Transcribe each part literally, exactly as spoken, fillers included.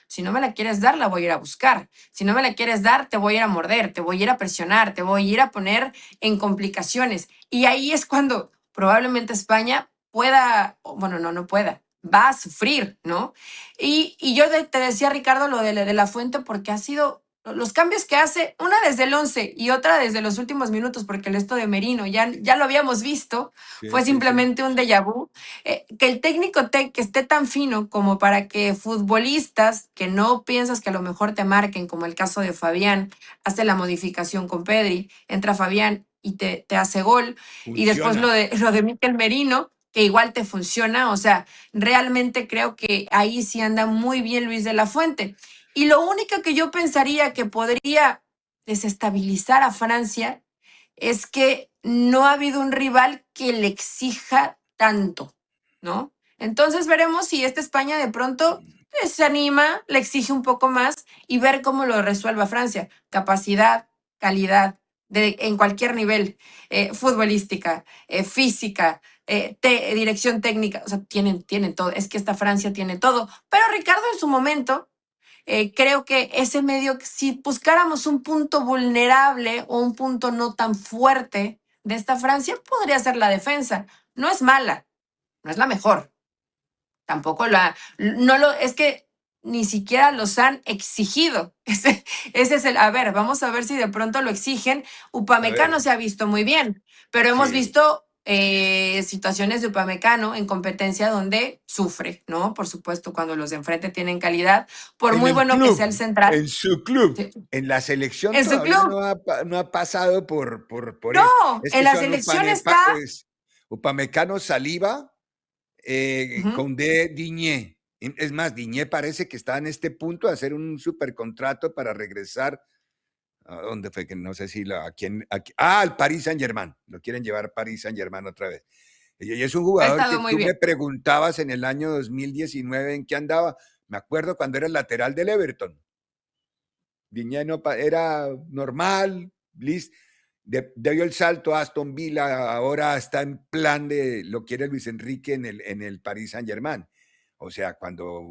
Si no me la quieres dar, la voy a ir a buscar. Si no me la quieres dar, te voy a ir a morder, te voy a ir a presionar, te voy a ir a poner en complicaciones. Y ahí es cuando probablemente España pueda, bueno, no, no pueda, va a sufrir, ¿no? Y, y yo de, te decía, Ricardo, lo de, de la Fuente, porque ha sido los cambios que hace, una desde el once y otra desde los últimos minutos, porque el esto de Merino ya, ya lo habíamos visto, Sí, fue sí, simplemente sí. un déjà vu. Eh, que el técnico te, que esté tan fino como para que futbolistas que no piensas que a lo mejor te marquen, como el caso de Fabián, hace la modificación con Pedri, entra Fabián y te, te hace gol, y después lo Funciona. de, lo de Mikel Merino, que igual te funciona. O sea, realmente creo que ahí sí anda muy bien Luis de la Fuente. Y lo único que yo pensaría que podría desestabilizar a Francia es que no ha habido un rival que le exija tanto, ¿no? Entonces veremos si esta España de pronto pues, se anima, le exige un poco más y ver cómo lo resuelva Francia. Capacidad, calidad, de, en cualquier nivel, eh, futbolística, eh, física, eh, te, dirección técnica, o sea, tienen, tienen todo. Es que esta Francia tiene todo. Pero Ricardo en su momento, eh, creo que ese medio, si buscáramos un punto vulnerable o un punto no tan fuerte de esta Francia, podría ser la defensa. No es mala, no es la mejor. Tampoco la, no lo, es que ni siquiera los han exigido. Ese, ese es el, a ver, vamos a ver si de pronto lo exigen. A Upamecano ver, se ha visto muy bien, pero hemos sí. visto eh, situaciones de Upamecano en competencia donde sufre, ¿no? Por supuesto, cuando los de enfrente tienen calidad, por En muy el bueno que sea el club, central. en su club. Sí. En la selección En su todavía club, no ha, pa- no ha pasado por, por, por eso. no, Es en que la son selección Upanepa, está. es Upamecano, Saliba, eh, Ujú. Koundé, Diñé. Es más, Diñé parece que está en este punto de hacer un supercontrato para regresar. ¿A dónde fue? Que no sé si la, a quién, a, ah, al Paris Saint Germain. Lo quieren llevar Paris Saint Germain otra vez. Y es un Ha jugador que estado muy tú me bien. preguntabas en el año dos mil diecinueve en qué andaba. Me acuerdo cuando era el lateral del Everton. Diñé no, era normal, listo. De, dio el salto a Aston Villa, ahora está en plan de lo quiere Luis Enrique en el, en el Paris Saint Germain. O sea, cuando...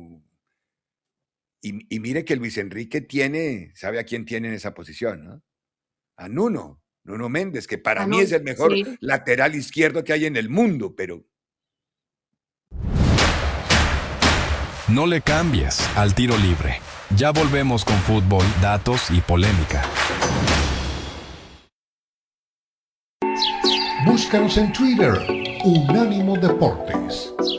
Y, y mire que Luis Enrique tiene, ¿sabe a quién tiene en esa posición? ¿No? A Nuno, Nuno Méndez, que para Ah, mí es no, el mejor sí. lateral izquierdo que hay en el mundo, pero... No le cambies al tiro libre. Ya volvemos con fútbol, datos y polémica. Búscanos en Twitter, Unánimo Deportes.